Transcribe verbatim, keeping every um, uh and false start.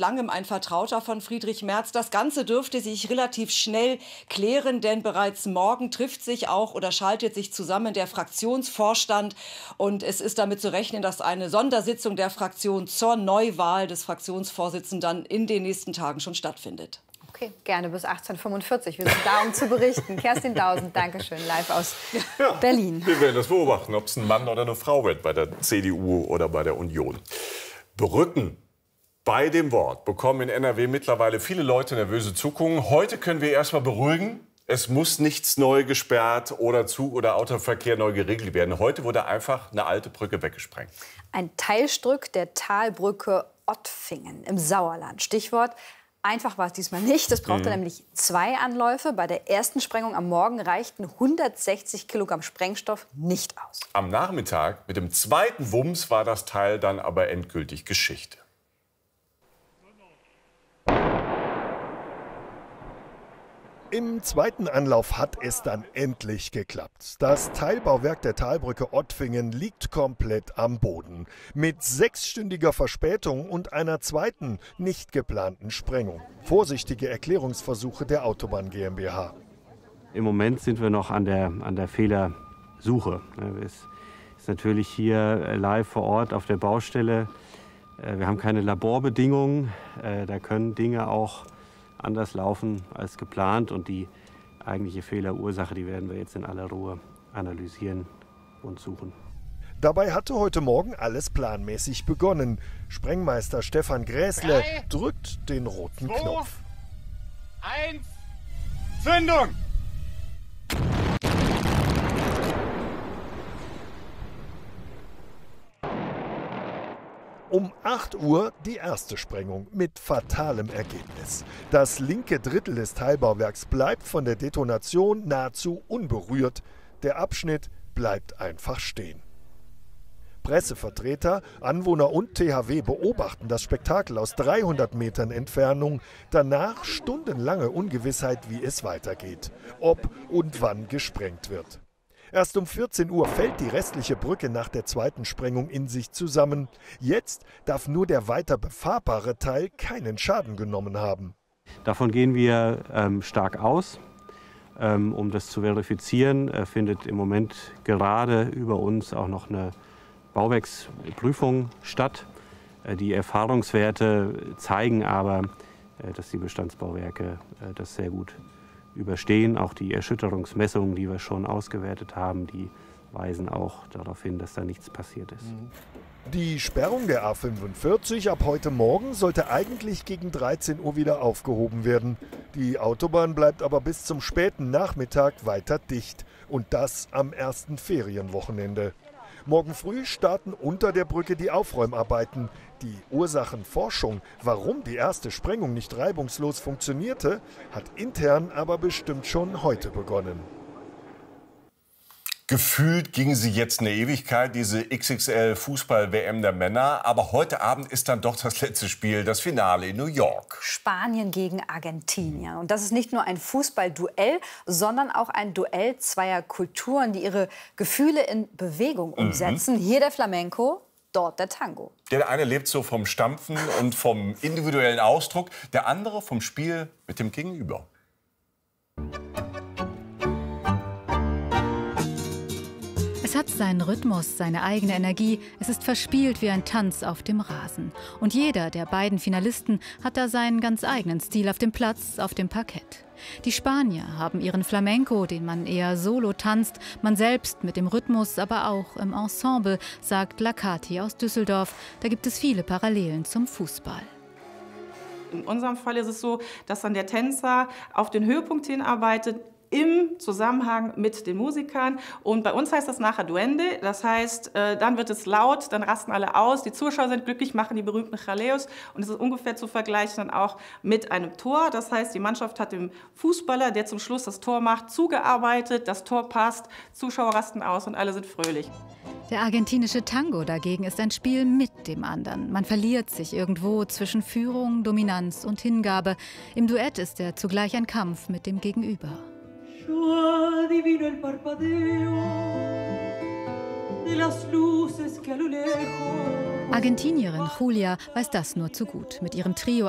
langem ein Vertrauter von Friedrich Merz. Das Ganze dürfte sich relativ schnell klären, denn bereits morgen trifft sich auch oder schaltet sich zusammen der Fraktionsvorstand. Und es ist damit zu rechnen, dass eine Sondersitzung der Fraktion zur Neuwahl des Fraktionsvorsitzenden in den nächsten Tagen schon stattfindet. Okay, gerne bis achtzehn Uhr fünfundvierzig. Wir sind da, um zu berichten. Kerstin Dausend, danke schön, live aus ja, Berlin. Wir werden das beobachten, ob es ein Mann oder eine Frau wird bei der C D U oder bei der Union. Brücken. Bei dem Wort bekommen in N R W mittlerweile viele Leute nervöse Zuckungen. Heute können wir erst mal beruhigen. Es muss nichts neu gesperrt oder Zug- oder Autoverkehr neu geregelt werden. Heute wurde einfach eine alte Brücke weggesprengt. Ein Teilstück der Talbrücke Ottfingen im Sauerland. Stichwort: einfach war es diesmal nicht. Es brauchte mhm. nämlich zwei Anläufe. Bei der ersten Sprengung am Morgen reichten hundertsechzig Kilogramm Sprengstoff nicht aus. Am Nachmittag mit dem zweiten Wumms war das Teil dann aber endgültig Geschichte. Im zweiten Anlauf hat es dann endlich geklappt. Das Teilbauwerk der Talbrücke Ottfingen liegt komplett am Boden. Mit sechsstündiger Verspätung und einer zweiten, nicht geplanten Sprengung. Vorsichtige Erklärungsversuche der Autobahn GmbH. Im Moment sind wir noch an der, an der Fehlersuche. Es ist natürlich hier live vor Ort auf der Baustelle. Wir haben keine Laborbedingungen. Da können Dinge auch anders laufen als geplant, und die eigentliche Fehlerursache, die werden wir jetzt in aller Ruhe analysieren und suchen. Dabei hatte heute Morgen alles planmäßig begonnen. Sprengmeister Stefan Gräßle Drei, drückt den roten zwei, Knopf. Eins, Zündung! Um acht Uhr die erste Sprengung mit fatalem Ergebnis. Das linke Drittel des Teilbauwerks bleibt von der Detonation nahezu unberührt. Der Abschnitt bleibt einfach stehen. Pressevertreter, Anwohner und T H W beobachten das Spektakel aus dreihundert Metern Entfernung. Danach stundenlange Ungewissheit, wie es weitergeht, ob und wann gesprengt wird. Erst um vierzehn Uhr fällt die restliche Brücke nach der zweiten Sprengung in sich zusammen. Jetzt darf nur der weiter befahrbare Teil keinen Schaden genommen haben. Davon gehen wir ähm, stark aus. Ähm, um das zu verifizieren, äh, findet im Moment gerade über uns auch noch eine Bauwerksprüfung statt. Äh, die Erfahrungswerte zeigen aber, äh, dass die Bestandsbauwerke äh, das sehr gut überstehen. Auch die Erschütterungsmessungen, die wir schon ausgewertet haben, die weisen auch darauf hin, dass da nichts passiert ist. Die Sperrung der A fünfundvierzig ab heute Morgen sollte eigentlich gegen dreizehn Uhr wieder aufgehoben werden. Die Autobahn bleibt aber bis zum späten Nachmittag weiter dicht. Und das am ersten Ferienwochenende. Morgen früh starten unter der Brücke die Aufräumarbeiten. Die Ursachenforschung, warum die erste Sprengung nicht reibungslos funktionierte, hat intern aber bestimmt schon heute begonnen. Gefühlt ging sie jetzt eine Ewigkeit, diese X X L-Fußball-W M der Männer. Aber heute Abend ist dann doch das letzte Spiel, das Finale in New York. Spanien gegen Argentinien. Und das ist nicht nur ein Fußballduell, sondern auch ein Duell zweier Kulturen, die ihre Gefühle in Bewegung umsetzen. Mhm. Hier der Flamenco, dort der Tango. Der eine lebt so vom Stampfen und vom individuellen Ausdruck, der andere vom Spiel mit dem Gegenüber. Es hat seinen Rhythmus, seine eigene Energie. Es ist verspielt wie ein Tanz auf dem Rasen. Und jeder der beiden Finalisten hat da seinen ganz eigenen Stil auf dem Platz, auf dem Parkett. Die Spanier haben ihren Flamenco, den man eher solo tanzt, man selbst mit dem Rhythmus, aber auch im Ensemble, sagt Lakati aus Düsseldorf. Da gibt es viele Parallelen zum Fußball. In unserem Fall ist es so, dass dann der Tänzer auf den Höhepunkt hinarbeitet, im Zusammenhang mit den Musikern. Und bei uns heißt das nachher Duende. Das heißt, äh, dann wird es laut, dann rasten alle aus. Die Zuschauer sind glücklich, machen die berühmten Jaleos. Und es ist ungefähr zu vergleichen dann auch mit einem Tor. Das heißt, die Mannschaft hat dem Fußballer, der zum Schluss das Tor macht, zugearbeitet. Das Tor passt, Zuschauer rasten aus und alle sind fröhlich. Der argentinische Tango dagegen ist ein Spiel mit dem anderen. Man verliert sich irgendwo zwischen Führung, Dominanz und Hingabe. Im Duett ist er zugleich ein Kampf mit dem Gegenüber. Argentinierin Julia weiß das nur zu gut. Mit ihrem Trio